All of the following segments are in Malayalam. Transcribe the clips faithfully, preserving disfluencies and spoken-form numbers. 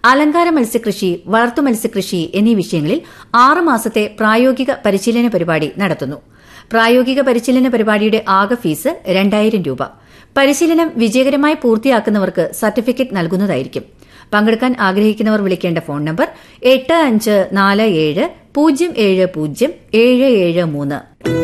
അലങ്കാര മത്സ്യകൃഷി, വളർത്തു മത്സ്യകൃഷി എന്നീ വിഷയങ്ങളിൽ ആറ് മാസത്തെ പ്രായോഗിക പരിശീലന പരിപാടി നടത്തുന്നു. പ്രായോഗിക പരിശീലന പരിപാടിയുടെ ആകെ ഫീസ് രണ്ടായിരം രൂപ. പരിശീലനം വിജയകരമായി പൂർത്തിയാക്കുന്നവർക്ക് സർട്ടിഫിക്കറ്റ് നൽകുന്നതായിരിക്കും. പങ്കെടുക്കാൻ ആഗ്രഹിക്കുന്നവർ വിളിക്കേണ്ട ഫോൺ നമ്പർ എട്ട് അഞ്ച് നാല് ഏഴ് പൂജ്യം ഏഴ് പൂജ്യം ഏഴ് ഏഴ് മൂന്ന്.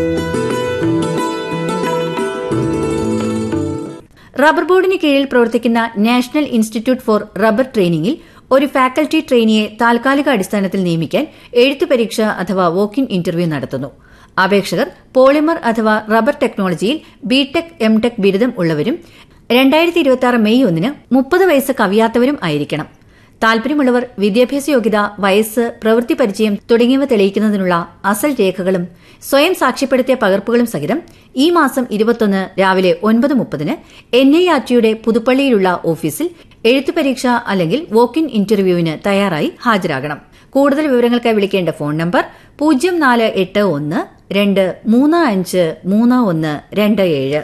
റബ്ബർ ബോർഡിന് കീഴിൽ പ്രവർത്തിക്കുന്ന നാഷണൽ ഇൻസ്റ്റിറ്റ്യൂട്ട് ഫോർ റബ്ബർ ട്രെയിനിംഗിൽ ഒരു ഫാക്കൽറ്റി ട്രെയിനിയെ താൽക്കാലിക അടിസ്ഥാനത്തിൽ നിയമിക്കാൻ എഴുത്തു പരീക്ഷ അഥവാ വോക്ക് ഇൻ ഇന്റർവ്യൂ നടത്തുന്നു. അപേക്ഷകർ പോളിമർ അഥവാ റബ്ബർ ടെക്നോളജിയിൽ ബിടെക്, എംടെക് ബിരുദം ഉള്ളവരും രണ്ടായിരത്തി ഇരുപത്തി ആറ് മെയ് ഒന്നിന് മുപ്പത് വയസ്സ് കവിയാത്തവരും ആയിരിക്കണം. താൽപര്യമുള്ളവർ വിദ്യാഭ്യാസ യോഗ്യത, വയസ്സ്, പ്രവൃത്തി പരിചയം തുടങ്ങിയവ തെളിയിക്കുന്നതിനുള്ള അസൽ രേഖകളും സ്വയം സാക്ഷ്യപ്പെടുത്തിയ പകർപ്പുകളും സഹിതം ഈ മാസം ഇരുപത്തൊന്ന് രാവിലെ ഒൻപത് മുപ്പതിന് എൻ ഐ ആർ ടിയുടെ പുതുപ്പള്ളിയിലുള്ള ഓഫീസിൽ എഴുത്തു പരീക്ഷ അല്ലെങ്കിൽ വോക്ക് ഇൻ ഇന്റർവ്യൂവിന് തയ്യാറായി ഹാജരാകണം. കൂടുതൽ വിവരങ്ങൾക്കായി വിളിക്കേണ്ട ഫോൺ നമ്പർ പൂജ്യം നാല് എട്ട് ഒന്ന് രണ്ട് മൂന്ന് അഞ്ച് മൂന്ന് ഒന്ന് രണ്ട് ഏഴ്.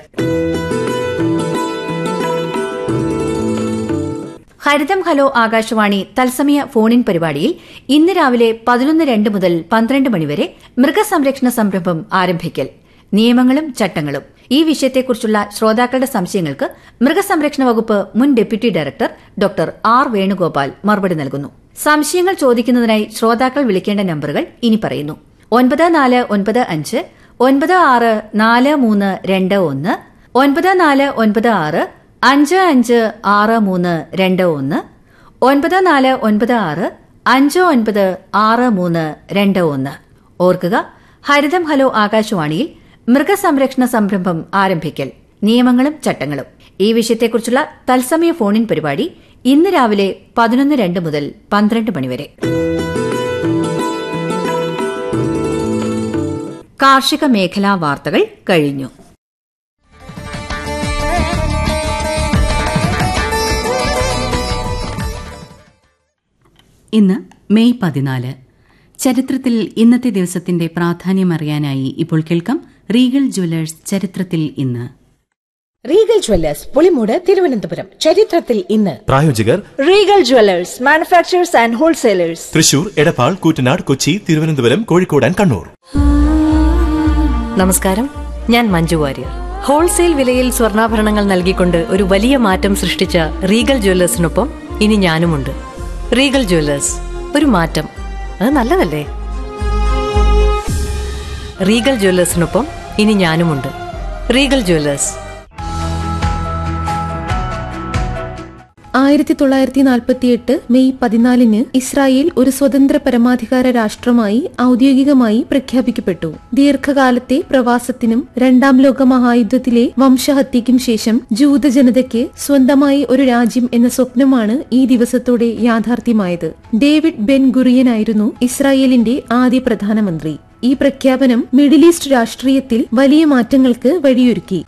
ഹരിതം ഹലോ ആകാശവാണി തത്സമയ ഫോണിൻ പരിപാടിയിൽ ഇന്ന് രാവിലെ പതിനൊന്ന് രണ്ട് മുതൽ പന്ത്രണ്ട് മണിവരെ മൃഗസംരക്ഷണ സംരംഭം ആരംഭിക്കൽ, നിയമങ്ങളും ചട്ടങ്ങളും. ഈ വിഷയത്തെക്കുറിച്ചുള്ള ശ്രോതാക്കളുടെ സംശയങ്ങൾക്ക് മൃഗസംരക്ഷണ വകുപ്പ് മുൻ deputy director doctor R Venugopal മറുപടി നൽകുന്നു. സംശയങ്ങൾ ചോദിക്കുന്നതിനായി ശ്രോതാക്കൾ വിളിക്കേണ്ട നമ്പറുകൾ ഇനി പറയുന്നു. ഒൻപത് നാല് ഒൻപത് അഞ്ച് ഒൻപത് ആറ് നാല് മൂന്ന് രണ്ട് ഒന്ന്, ഒൻപത് നാല് ഒൻപത് ആറ് അഞ്ച് അഞ്ച് ആറ് മൂന്ന് രണ്ട് ഒന്ന്, ഒൻപത് നാല് ഒൻപത് ആറ് അഞ്ച് ഒൻപത് ആറ് മൂന്ന് രണ്ട് ഒന്ന്. ഓർക്കുക, ഹരിതം ഹലോ ആകാശവാണിയിൽ മൃഗസംരക്ഷണ സംരംഭം ആരംഭിക്കൽ, നിയമങ്ങളും ചട്ടങ്ങളും. ഈ വിഷയത്തെക്കുറിച്ചുള്ള തത്സമയ ഫോണിൻ പരിപാടി ഇന്ന് രാവിലെ പതിനൊന്ന് രണ്ട് മുതൽ പന്ത്രണ്ട് മണിവരെ. കാർഷിക മേഖലാ വാർത്തകൾ കഴിഞ്ഞു. ഇന്ന് മെയ് പതിനാല്. ചരിത്രത്തിൽ ഇന്നത്തെ ദിവസത്തിന്റെ പ്രാധാന്യമറിയാനായി ഇപ്പോൾ കേൾക്കാം റീഗൽ ജ്വല്ലേഴ്സ് ചരിത്രത്തിൽ ഇന്ന്. Regal Jewellers Pulimoodu, Thiruvananthapuram. ചരിത്രത്തിൽ ഇന്ന്. പ്രായോജകർ Regal Jewellers, manufacturers and wholesalers, Thrissur, Edappal, Koottanad, Kochi, Thiruvananthapuram, Kozhikode and Kannur. നമസ്കാരം, ഞാൻ മഞ്ജു വാര്യർ. ഹോൾസെയിൽ വിലയിൽ സ്വർണ്ണാഭരണങ്ങൾ നൽകിക്കൊണ്ട് ഒരു വലിയ മാറ്റം സൃഷ്ടിച്ച റീഗൽ ജ്വല്ലേഴ്സിനൊപ്പം ഇനി ഞാനുമുണ്ട്. റീഗൽ ജ്വല്ലേഴ്സ്, ഒരു മാറ്റം, അത് നല്ലതല്ലേ? റീഗൽ ജ്വല്ലേഴ്സിനൊപ്പം ഇനി ഞാനുമുണ്ട്. Regal Jewellers. ആയിരത്തി തൊള്ളായിരത്തി നാൽപ്പത്തിയെട്ട് മെയ് പതിനാലിന് ഇസ്രായേൽ ഒരു സ്വതന്ത്ര പരമാധികാര രാഷ്ട്രമായി ഔദ്യോഗികമായി പ്രഖ്യാപിക്കപ്പെട്ടു. ദീർഘകാലത്തെ പ്രവാസത്തിനും രണ്ടാം ലോക മഹായുദ്ധത്തിലെ വംശഹത്യയ്ക്കും ശേഷം ജൂതജനതയ്ക്ക് സ്വന്തമായി ഒരു രാജ്യം എന്ന സ്വപ്നമാണ് ഈ ദിവസത്തോടെ യാഥാർത്ഥ്യമായത്. ഡേവിഡ് ബെൻ ഗുറിയനായിരുന്നു ഇസ്രായേലിന്റെ ആദ്യ പ്രധാനമന്ത്രി. ഈ പ്രഖ്യാപനം മിഡിൽ ഈസ്റ്റ് രാഷ്ട്രീയത്തിൽ വലിയ മാറ്റങ്ങൾക്ക് വഴിയൊരുക്കി.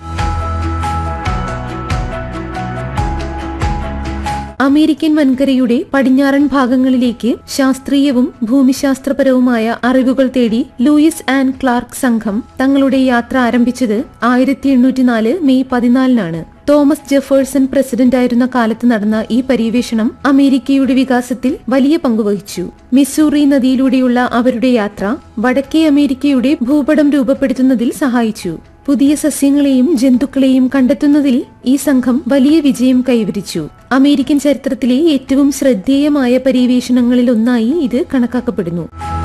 അമേരിക്കൻ വൻകരയുടെ പടിഞ്ഞാറൻ ഭാഗങ്ങളിലേക്ക് ശാസ്ത്രീയവും ഭൂമിശാസ്ത്രപരവുമായ അറിവുകൾ തേടി ലൂയിസ് ആൻഡ് ക്ലാർക്ക് സംഘം തങ്ങളുടെ യാത്ര ആരംഭിച്ചത് ആയിരത്തി എണ്ണൂറ്റി നാല് മെയ് പതിനാലിനാണ്. തോമസ് ജെഫേഴ്സൺ പ്രസിഡന്റായിരുന്ന കാലത്ത് നടന്ന ഈ പര്യവേഷണം അമേരിക്കയുടെ വികാസത്തിൽ വലിയ പങ്കുവഹിച്ചു. മിസൂറി നദിയിലൂടെയുള്ള അവരുടെ യാത്ര വടക്കേ അമേരിക്കയുടെ ഭൂപടം രൂപപ്പെടുത്തുന്നതിൽ സഹായിച്ചു. പുതിയ സസ്യങ്ങളെയും ജന്തുക്കളെയും കണ്ടെത്തുന്നതിൽ ഈ സംഘം വലിയ വിജയം കൈവരിച്ചു. അമേരിക്കൻ ചരിത്രത്തിലെ ഏറ്റവും ശ്രദ്ധേയമായ പര്യവേഷണങ്ങളിൽ ഒന്നായി ഇത് കണക്കാക്കപ്പെടുന്നു.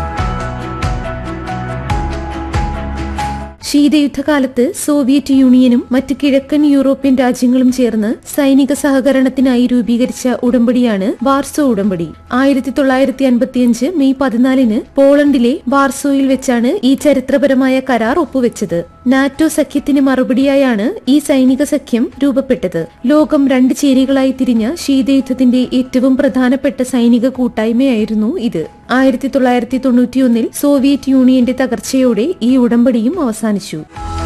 ശീതയുദ്ധകാലത്ത് സോവിയറ്റ് യൂണിയനും മറ്റ് കിഴക്കൻ യൂറോപ്യൻ രാജ്യങ്ങളും ചേർന്ന് സൈനിക സഹകരണത്തിനായി രൂപീകരിച്ച ഉടമ്പടിയാണ് വാർസോ ഉടമ്പടി. ആയിരത്തി തൊള്ളായിരത്തി അൻപത്തിയഞ്ച് മെയ് പതിനാലിന് പോളണ്ടിലെ വാർസോയിൽ വെച്ചാണ് ഈ ചരിത്രപരമായ കരാർ ഒപ്പുവെച്ചത്. നാറ്റോ സഖ്യത്തിന് മറുപടിയായാണ് ഈ സൈനിക സഖ്യം രൂപപ്പെട്ടത്. ലോകം രണ്ട് ചേരികളായി തിരിഞ്ഞ ശീതയുദ്ധത്തിന്റെ ഏറ്റവും പ്രധാനപ്പെട്ട സൈനിക കൂട്ടായ്മയായിരുന്നു ഇത്. ആയിരത്തി തൊള്ളായിരത്തി തൊണ്ണൂറ്റിയൊന്നിൽ സോവിയറ്റ് യൂണിയന്റെ തകർച്ചയോടെ ഈ ഉടമ്പടിയും അവസാനിച്ചു.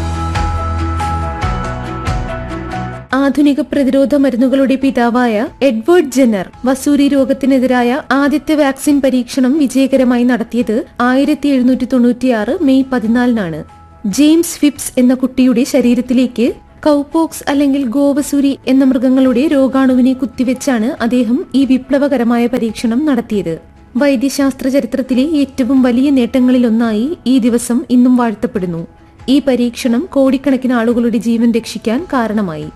ആധുനിക പ്രതിരോധ മരുന്നുകളുടെ പിതാവായ എഡ്വേർഡ് ജെന്നർ വസൂരി രോഗത്തിനെതിരായ ആദ്യത്തെ വാക്സിൻ പരീക്ഷണം വിജയകരമായി നടത്തിയത് ആയിരത്തി എഴുന്നൂറ്റി തൊണ്ണൂറ്റിയാറ് മെയ് പതിനാലിനാണ്. ജെയിംസ് ഫിപ്സ് എന്ന കുട്ടിയുടെ ശരീരത്തിലേക്ക് കൗപോക്സ് അല്ലെങ്കിൽ ഗോവസൂരി എന്ന മൃഗങ്ങളുടെ രോഗാണുവിനെ കുത്തിവെച്ചാണ് അദ്ദേഹം ഈ വിപ്ലവകരമായ പരീക്ഷണം നടത്തിയത്. വൈദ്യശാസ്ത്ര ചരിത്രത്തിലെ ഏറ്റവും വലിയ നേട്ടങ്ങളിലൊന്നായി ഈ ദിവസം ഇന്നും വാഴ്ത്തപ്പെടുന്നു. ഈ പരീക്ഷണം കോടിക്കണക്കിന് ആളുകളുടെ ജീവൻ രക്ഷിക്കാൻ കാരണമായി.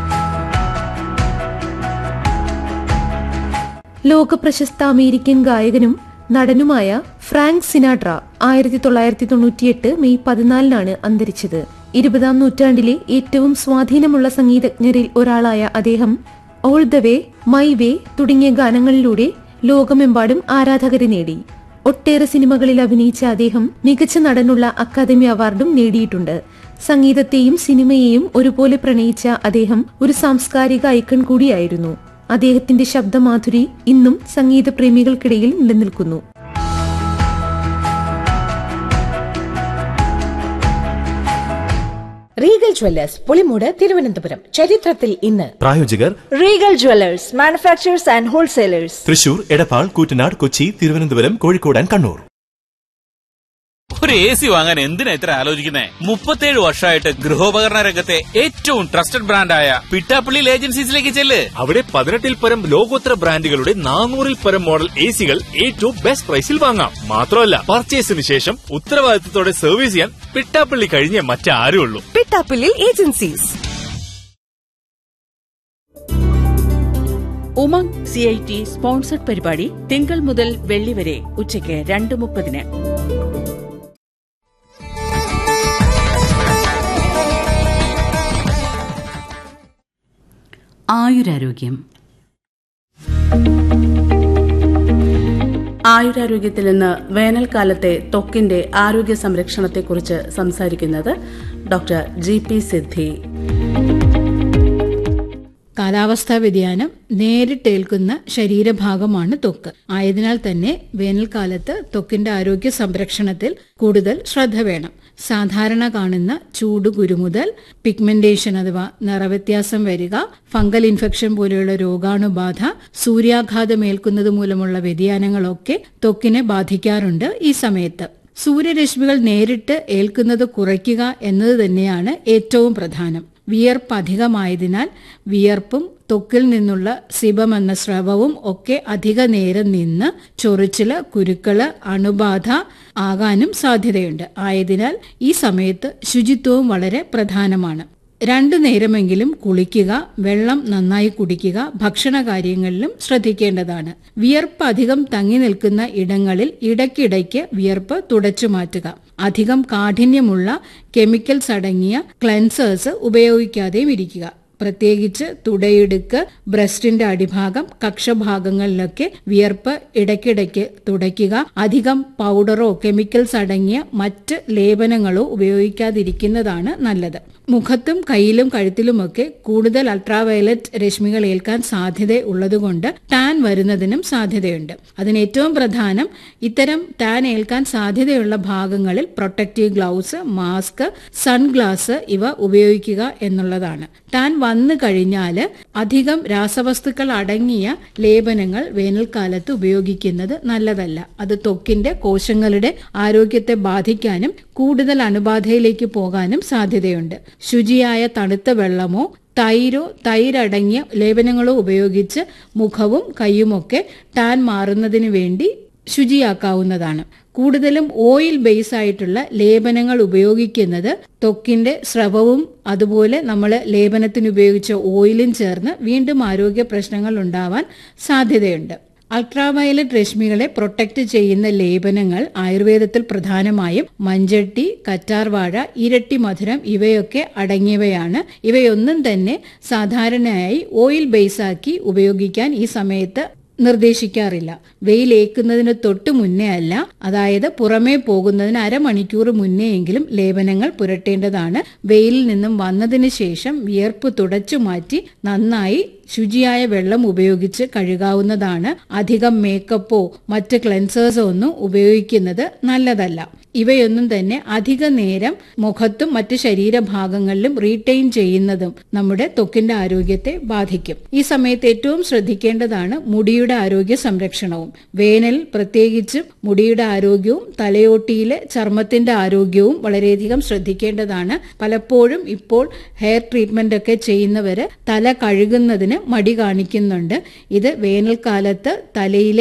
ലോകപ്രശസ്ത അമേരിക്കൻ ഗായകനും നടനുമായ ഫ്രാങ്ക് സിനാട്ര ആയിരത്തി തൊള്ളായിരത്തി തൊണ്ണൂറ്റിയെട്ട് മെയ് പതിനാലിനാണ് അന്തരിച്ചത്. ഇരുപതാം നൂറ്റാണ്ടിലെ ഏറ്റവും സ്വാധീനമുള്ള സംഗീതജ്ഞരിൽ ഒരാളായ അദ്ദേഹം all the way, my way തുടങ്ങിയ ഗാനങ്ങളിലൂടെ ലോകമെമ്പാടും ആരാധകരെ നേടി. ഒട്ടേറെ സിനിമകളിൽ അഭിനയിച്ച അദ്ദേഹം മികച്ച നടനുള്ള അക്കാദമി അവാർഡും നേടിയിട്ടുണ്ട്. സംഗീതത്തെയും സിനിമയെയും ഒരുപോലെ പ്രണയിച്ച അദ്ദേഹം ഒരു സാംസ്കാരിക ഐക്കൺ കൂടിയായിരുന്നു. അദ്ദേഹത്തിന്റെ ശബ്ദമാധുരി ഇന്നും സംഗീത പ്രേമികൾക്കിടയിൽ നിലനിൽക്കുന്നു. Regal Jewellers Pulimoodu Thiruvananthapuram. ചരിത്രത്തിൽ ഇന്ന്. പ്രായോജകർ Regal Jewellers manufacturers and wholesalers, Thrissur, Edappal, Koottanad, Kochi, Thiruvananthapuram, Kozhikode and Kannur. ഒരു എ സി വാങ്ങാൻ എന്തിനാ ഇത്ര ആലോചിക്കുന്നേ? മുപ്പത്തേഴ് വർഷമായിട്ട് ഗൃഹോപകരണ രംഗത്തെ ഏറ്റവും ട്രസ്റ്റഡ് ബ്രാൻഡായ പിട്ടാപ്പള്ളിയിൽ ഏജൻസീസിലേക്ക് ചെല്ല്. അവിടെ പതിനെട്ടിൽ പരം ലോകോത്തര ബ്രാൻഡുകളുടെ നാനൂറിൽ പരം മോഡൽ എ സികൾ ഏറ്റവും ബെസ്റ്റ് പ്രൈസിൽ വാങ്ങാം. മാത്രമല്ല, പർച്ചേസിന് ശേഷം ഉത്തരവാദിത്തത്തോടെ സർവീസ് ചെയ്യാൻ പിട്ടാപ്പള്ളി കഴിഞ്ഞേ മറ്റാരും ഉള്ളൂ. പിട്ടാപ്പള്ളിയിൽ agencies. Umang C I T sponsored പരിപാടി തിങ്കൾ മുതൽ വെള്ളി വരെ ഉച്ചയ്ക്ക് രണ്ട് മുപ്പതിന്. ആയുരാരോഗ്യം. ആയുരാരോഗ്യത്തിൽ നിന്ന് വേനൽക്കാലത്തെ ത്വക്കിന്റെ ആരോഗ്യ സംരക്ഷണത്തെക്കുറിച്ച് സംസാരിക്കുന്നത് ഡോക്ടർ ജി പി സിദ്ധി. കാലാവസ്ഥാ വ്യതിയാനം നേരിട്ടേൽക്കുന്ന ശരീരഭാഗമാണ് ത്വക്ക്. ആയതിനാൽ തന്നെ വേനൽക്കാലത്ത് ത്വക്കിന്റെ ആരോഗ്യ സംരക്ഷണത്തിൽ കൂടുതൽ ശ്രദ്ധ വേണം. സാധാരണ കാണുന്ന ചൂടുകുരു മുതൽ പിഗ്മെന്റേഷൻ അഥവാ നിറവ്യത്യാസം വരിക, ഫംഗൽ ഇൻഫെക്ഷൻ പോലെയുള്ള രോഗാണുബാധ, സൂര്യാഘാതമേൽക്കുന്നത് മൂലമുള്ള വ്യതിയാനങ്ങളൊക്കെ ത്വക്കിനെ ബാധിക്കാറുണ്ട്. ഈ സമയത്ത് സൂര്യരശ്മികൾ നേരിട്ട് ഏൽക്കുന്നത് കുറയ്ക്കുക എന്നത് തന്നെയാണ് ഏറ്റവും പ്രധാനം. വിയർപ്പ് അധികമായതിനാൽ വിയർപ്പും ത്വക്കിൽ നിന്നുള്ള സിബം എന്ന സ്രവവും ഒക്കെ അധിക നേരം നിന്ന് ചൊറിച്ചില്, കുരുക്കള്, അണുബാധ ആകാനും സാധ്യതയുണ്ട്. ആയതിനാൽ ഈ സമയത്ത് ശുചിത്വവും വളരെ പ്രധാനമാണ്. രണ്ടു നേരമെങ്കിലും കുളിക്കുക, വെള്ളം നന്നായി കുടിക്കുക, ഭക്ഷണ കാര്യങ്ങളിലും ശ്രദ്ധിക്കേണ്ടതാണ്. വിയർപ്പ് അധികം തങ്ങി നിൽക്കുന്ന ഇടങ്ങളിൽ ഇടയ്ക്കിടയ്ക്ക് വിയർപ്പ് തുടച്ചു മാറ്റുക. അധികം കാഠിന്യമുള്ള കെമിക്കൽസ് അടങ്ങിയ ക്ലെൻസേഴ്സ് ഉപയോഗിക്കാതെയും ഇരിക്കുക. പ്രത്യേകിച്ച് തുടയിടുക്ക്, ബ്രസ്റ്റിന്റെ അടിഭാഗം, കക്ഷഭാഗങ്ങളിലൊക്കെ വിയർപ്പ് ഇടയ്ക്കിടയ്ക്ക് തുടയ്ക്കുക. അധികം പൗഡറോ കെമിക്കൽസ് അടങ്ങിയ മറ്റ് ലേപനങ്ങളോ ഉപയോഗിക്കാതിരിക്കുന്നതാണ് നല്ലത്. മുഖത്തും കയ്യിലും കഴുത്തിലുമൊക്കെ കൂടുതൽ അൾട്രാവയലറ്റ് രശ്മികൾ ഏൽക്കാൻ സാധ്യത ഉള്ളതുകൊണ്ട് ടാൻ വരുന്നതിനും സാധ്യതയുണ്ട്. അതിന് ഏറ്റവും പ്രധാനം ഇത്തരം ടാൻ ഏൽക്കാൻ സാധ്യതയുള്ള ഭാഗങ്ങളിൽ പ്രൊട്ടക്റ്റീവ് ഗ്ലൗസ്, മാസ്ക്, സൺഗ്ലാസ് ഇവ ഉപയോഗിക്കുക എന്നുള്ളതാണ്. ടാൻ വന്നു കഴിഞ്ഞാൽ അധികം രാസവസ്തുക്കൾ അടങ്ങിയ ലേപനങ്ങൾ വേനൽക്കാലത്ത് ഉപയോഗിക്കുന്നത് നല്ലതല്ല. അത് ത്വക്കിന്റെ കോശങ്ങളുടെ ആരോഗ്യത്തെ ബാധിക്കാനും കൂടുതൽ അണുബാധയിലേക്ക് പോകാനും സാധ്യതയുണ്ട്. ശുചിയായ തണുത്ത വെള്ളമോ തൈരോ തൈരടങ്ങിയ ലേപനങ്ങളോ ഉപയോഗിച്ച് മുഖവും കൈയുമൊക്കെ ടാൻ മാറുന്നതിന് വേണ്ടി ശുചിയാക്കാവുന്നതാണ്. കൂടുതലും ഓയിൽ ബേസ് ആയിട്ടുള്ള ലേപനങ്ങൾ ഉപയോഗിക്കുന്നത് ത്വക്കിന്റെ സ്രവവും അതുപോലെ നമ്മൾ ലേപനത്തിന് ഉപയോഗിച്ച ഓയിലും ചേർന്ന് വീണ്ടും ആരോഗ്യ പ്രശ്നങ്ങൾ ഉണ്ടാവാൻ സാധ്യതയുണ്ട്. അൾട്രാവയലറ്റ് രശ്മികളെ പ്രൊട്ടക്ട് ചെയ്യുന്ന ലേപനങ്ങൾ ആയുർവേദത്തിൽ പ്രധാനമായും മഞ്ചട്ടി, കറ്റാർവാഴ, ഇരട്ടി മധുരം ഇവയൊക്കെ അടങ്ങിയവയാണ്. ഇവയൊന്നും തന്നെ സാധാരണയായി ഓയിൽ ബേസാക്കി ഉപയോഗിക്കാൻ ഈ സമയത്ത് നിർദ്ദേശിക്കാറില്ല. വെയിലേക്കുന്നതിന് തൊട്ട് മുന്നേ അല്ല, അതായത് പുറമേ പോകുന്നതിന് അരമണിക്കൂർ മുന്നേയെങ്കിലും ലേപനങ്ങൾ പുരട്ടേണ്ടതാണ്. വെയിലിൽ നിന്നും വന്നതിന് ശേഷം വിയർപ്പ് തുടച്ചു മാറ്റി നന്നായി ശുചിയായ വെള്ളം ഉപയോഗിച്ച് കഴുകാവുന്നതാണ്. അധികം മേക്കപ്പോ മറ്റ് ക്ലെൻസേഴ്സോ ഒന്നും ഉപയോഗിക്കുന്നത് നല്ലതല്ല. ഇവയൊന്നും തന്നെ അധിക നേരം മുഖത്തും മറ്റ് ശരീരഭാഗങ്ങളിലും റീറ്റെയിൻ ചെയ്യുന്നതും നമ്മുടെ ത്വക്കിന്റെ ആരോഗ്യത്തെ ബാധിക്കും. ഈ സമയത്ത് ഏറ്റവും ശ്രദ്ധിക്കേണ്ടതാണ് മുടിയുടെ ആരോഗ്യ സംരക്ഷണവും. വേനൽ പ്രത്യേകിച്ചും മുടിയുടെ ആരോഗ്യവും തലയോട്ടിയിലെ ചർമ്മത്തിന്റെ ആരോഗ്യവും വളരെയധികം ശ്രദ്ധിക്കേണ്ടതാണ്. പലപ്പോഴും ഇപ്പോൾ ഹെയർ ട്രീറ്റ്മെന്റ് ഒക്കെ ചെയ്യുന്നവര് തല കഴുകുന്നതിന് മടി കാണിക്കുന്നുണ്ട്. ഇത് വേനൽക്കാലത്ത് തലയിലെ